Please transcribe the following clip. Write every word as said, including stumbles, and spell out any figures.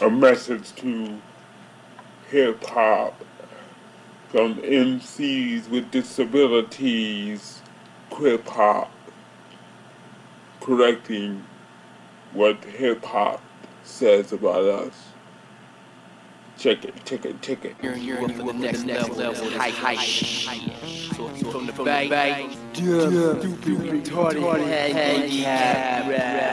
a message to hip hop from M Cs with disabilities, hip hop, correcting what hip hop says about us. Check it, check it, check it. You're, you're, you're for the next level, level, high, high shit. So from the bank, dumb, stupid, retarded, handicap, rap.